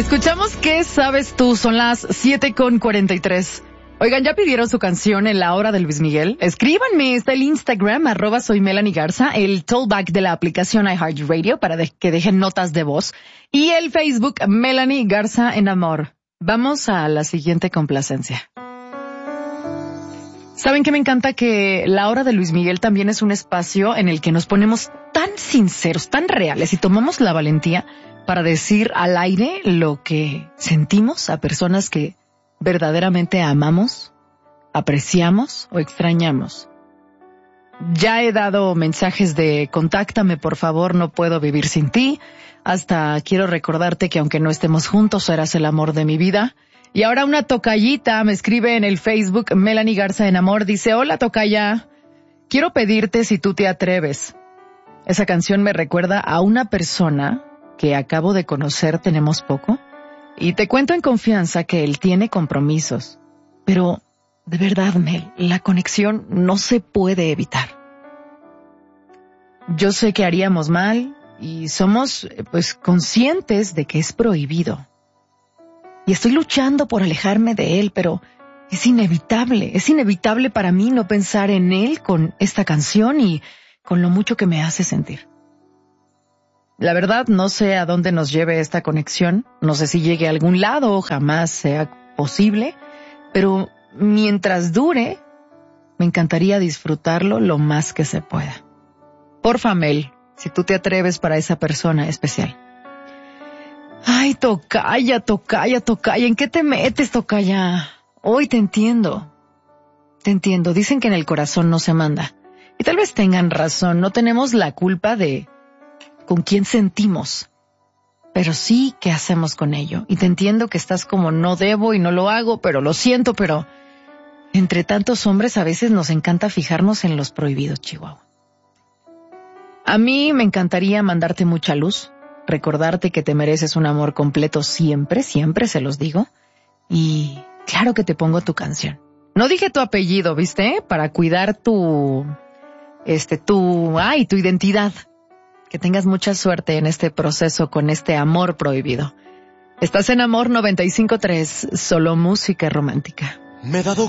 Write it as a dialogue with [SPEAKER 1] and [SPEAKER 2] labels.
[SPEAKER 1] Escuchamos ¿Qué sabes tú? Son las 7:43. Oigan, ¿ya pidieron su canción en la hora de Luis Miguel? Escríbanme, está el Instagram, @soy Melanie Garza, el tollback de la aplicación iHeartRadio para que dejen notas de voz, y el Facebook Melanie Garza en Amor. Vamos a la siguiente complacencia. ¿Saben qué me encanta? Que la hora de Luis Miguel también es un espacio en el que nos ponemos tan sinceros, tan reales y tomamos la valentía para decir al aire lo que sentimos a personas que verdaderamente amamos, apreciamos o extrañamos. Ya he dado mensajes de contáctame por favor, no puedo vivir sin ti, hasta quiero recordarte que aunque no estemos juntos serás el amor de mi vida. Y ahora una tocayita me escribe en el Facebook Melanie Garza en Amor, dice: hola tocaya, quiero pedirte si tú te atreves. Esa canción me recuerda a una persona que acabo de conocer, tenemos poco, y te cuento en confianza que él tiene compromisos, pero de verdad, Mel, la conexión no se puede evitar. Yo sé que haríamos mal y somos conscientes de que es prohibido. Y estoy luchando por alejarme de él, pero es inevitable para mí no pensar en él con esta canción y con lo mucho que me hace sentir. La verdad, no sé a dónde nos lleve esta conexión, no sé si llegue a algún lado o jamás sea posible, pero mientras dure, me encantaría disfrutarlo lo más que se pueda. Porfa, Mel, si tú te atreves para esa persona especial. Ay, tocaya, ¿en qué te metes, tocaya? Hoy te entiendo. Dicen que en el corazón no se manda. Y tal vez tengan razón, no tenemos la culpa de con quién sentimos, pero sí qué hacemos con ello. Y te entiendo que estás como no debo y no lo hago, pero lo siento, pero entre tantos hombres a veces nos encanta fijarnos en los prohibidos, Chihuahua. A mí me encantaría mandarte mucha luz, recordarte que te mereces un amor completo siempre, siempre se los digo, y claro que te pongo tu canción. No dije tu apellido, ¿viste? Para cuidar tu identidad. Que tengas mucha suerte en este proceso con este amor prohibido. Estás en Amor 95.3, solo música romántica.
[SPEAKER 2] Me he dado